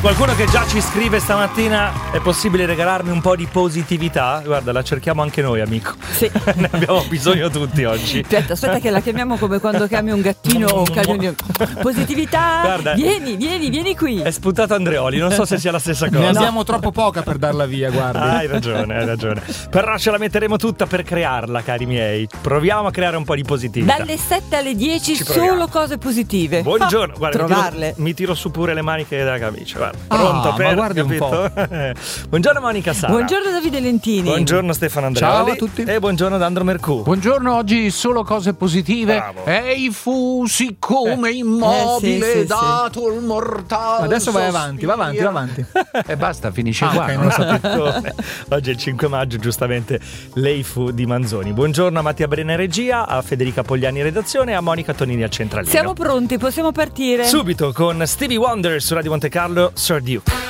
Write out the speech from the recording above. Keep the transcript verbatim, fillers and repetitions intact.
qualcuno che già ci scrive stamattina: è possibile regalarmi un po' di positività? Guarda, la cerchiamo anche noi, amico. Sì. Ne abbiamo bisogno tutti oggi. Aspetta, aspetta che la chiamiamo come quando chiami un gattino o un cagnolino. Positività. Guarda, vieni, vieni, vieni qui. È spuntato Andreoli, non so se sia la stessa cosa. Ne abbiamo troppo poca per darla via, guarda. Ah, hai ragione, hai ragione. Però ce la metteremo tutta per crearla, cari miei. Proviamo a creare un po' di positività. Dalle sette alle dieci solo cose positive. Buongiorno, ah, guarda, trovarle. Mi tiro, mi tiro su pure le maniche della camicia. Guarda. Pronto ah, per, ma guardi capito? un po'. Buongiorno Monica Sara. Buongiorno Davide Lentini. Buongiorno Stefano Andreoli. Ciao a tutti. E buongiorno D'Andro Mercù. Buongiorno, oggi solo cose positive. Bravo. Ehi fusi come eh. immobile eh, sì, dato sì. il mortale. Adesso vai avanti, va avanti, va avanti. E basta, finisce ah, qua. okay, non lo sapevo. Oggi è il cinque maggio, giustamente lei fu di Manzoni. Buongiorno a Mattia Brena in regia, a Federica Pogliani in redazione e a Monica Tonini al centralino. Siamo pronti, possiamo partire? Subito con Stevie Wonder su Radio Monte Carlo, Sir Duke.